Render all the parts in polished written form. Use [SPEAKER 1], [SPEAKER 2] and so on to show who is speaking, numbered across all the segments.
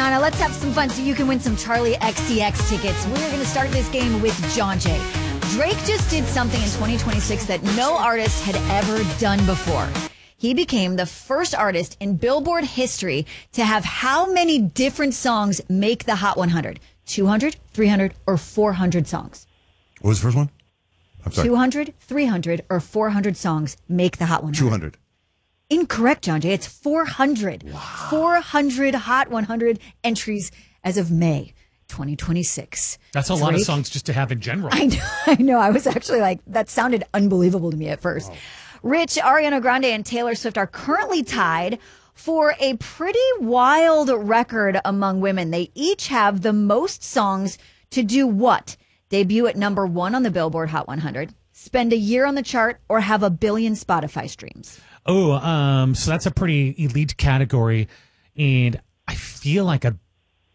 [SPEAKER 1] Brianna. Let's have some fun so you can win some Charlie XCX tickets. We're going to start this game with John Jay. Drake just did something in 2026 that no artist had ever done before. He became the first artist in Billboard history to have how many different songs make the Hot 100? 200, 300, or 400 songs?
[SPEAKER 2] What was the first one? I'm sorry.
[SPEAKER 1] 200, 300, or 400 songs make the Hot 100.
[SPEAKER 2] 200.
[SPEAKER 1] Incorrect, John Jay. It's 400. Wow. 400 Hot 100 entries as of May 2026.
[SPEAKER 3] That's a lot of songs just to have in general.
[SPEAKER 1] I know. I was actually like, that sounded unbelievable to me at first. Wow. Rich, Ariana Grande, and Taylor Swift are currently tied for a pretty wild record among women. They each have the most songs to do what? Debut at number 1 on the Billboard Hot 100, spend a year on the chart, or have 1 billion Spotify streams.
[SPEAKER 3] Oh, so that's a pretty elite category, and I feel like a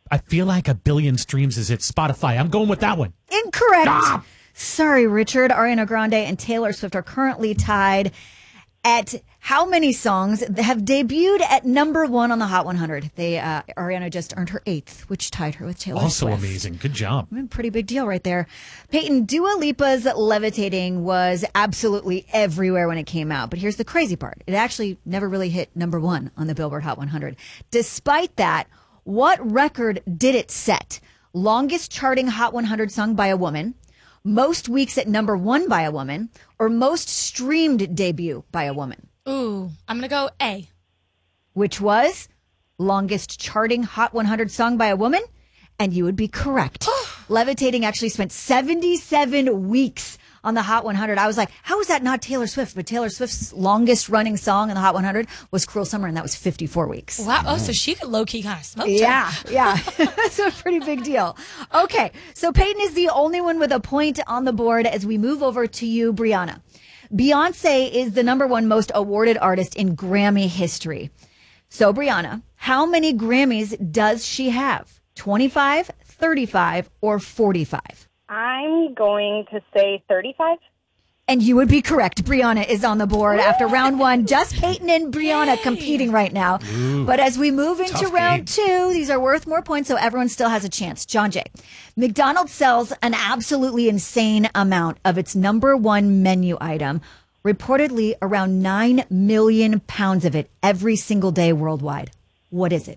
[SPEAKER 3] 1 billion streams is at Spotify. I'm going with that one.
[SPEAKER 1] Incorrect. Sorry, Richard. Ariana Grande and Taylor Swift are currently tied at how many songs have debuted at number 1 on the Hot 100. Ariana just earned her 8th, which tied her with Taylor Swift.
[SPEAKER 3] Also amazing. Good job.
[SPEAKER 1] Pretty big deal right there. Peyton, Dua Lipa's Levitating was absolutely everywhere when it came out. But here's the crazy part. It actually never really hit number 1 on the Billboard Hot 100. Despite that, what record did it set? Longest charting Hot 100 song by a woman, most weeks at number 1 by a woman, or most streamed debut by a woman?
[SPEAKER 4] Ooh, I'm going to go A.
[SPEAKER 1] Which was longest charting Hot 100 song by a woman? And you would be correct. Levitating actually spent 77 weeks on the Hot 100. I was like, how is that not Taylor Swift? But Taylor Swift's longest running song in the Hot 100 was Cruel Summer, and that was 54 weeks.
[SPEAKER 4] Wow. Oh, so she could low-key kind of smoke.
[SPEAKER 1] Yeah. That's a pretty big deal. Okay, so Peyton is the only one with a point on the board as we move over to you, Brianna. Beyonce is the number 1 most awarded artist in Grammy history. So, Brianna, how many Grammys does she have? 25, 35, or 45?
[SPEAKER 5] I'm going to say 35.
[SPEAKER 1] And you would be correct. Brianna is on the board after round 1. Just Peyton and Brianna competing right now.
[SPEAKER 3] Ooh,
[SPEAKER 1] but as we move into round 2, these are worth more points, so everyone still has a chance. John Jay, McDonald's sells an absolutely insane amount of its number 1 menu item, reportedly around 9 million pounds of it every single day worldwide. What is it?